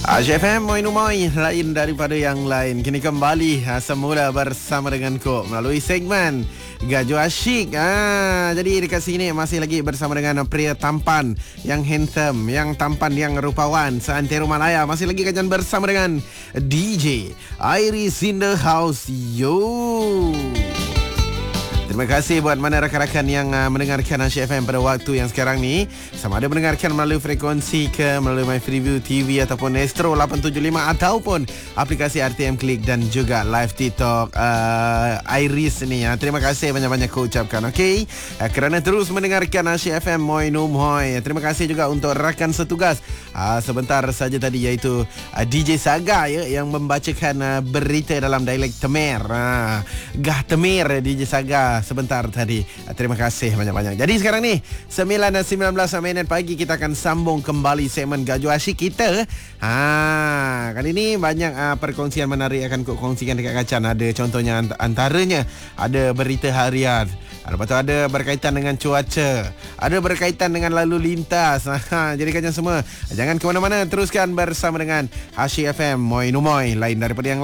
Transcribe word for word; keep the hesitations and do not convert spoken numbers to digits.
Asia F M, Moin Umoy, lain daripada yang lain. Kini kembali ha, semula bersama dengan Kok melalui segmen Gajo Asyik. ha, Jadi dekat sini masih lagi bersama dengan pria tampan, yang handsome, yang tampan, yang rupawan seantero Malaya. Masih lagi kajian bersama dengan D J Iris in the house. Yo, terima kasih buat mana rakan-rakan yang uh, mendengarkan Asia F M pada waktu yang sekarang ni. Sama ada mendengarkan melalui frekuensi ke, melalui My Freeview T V ataupun Astro lapan tujuh lima ataupun aplikasi R T M Klik dan juga live TikTok uh, Iris ni. Uh, terima kasih banyak-banyak aku ucapkan, okey? Uh, kerana terus mendengarkan Asia F M Moin Umhoy. Terima kasih juga untuk rakan setugas uh, sebentar saja tadi, iaitu uh, D J Saga ya, yang membacakan uh, berita dalam dialek Temer. Uh, Gah Temer D J Saga sebentar tadi. Terima kasih banyak-banyak. Jadi sekarang ni sembilan dan sembilan belas minit pagi, kita akan sambung kembali segmen Gajo Asyik kita. Ha, kali ni banyak uh, perkongsian menarik akan kau kongsikan dekat Kacan. Ada contohnya antaranya ada berita harian. Lepas tu ada berkaitan dengan cuaca, ada berkaitan dengan lalu lintas. Ha, jadi kajian semua, jangan ke mana-mana, teruskan bersama dengan Asia F M Moin Umoy, lain daripada yang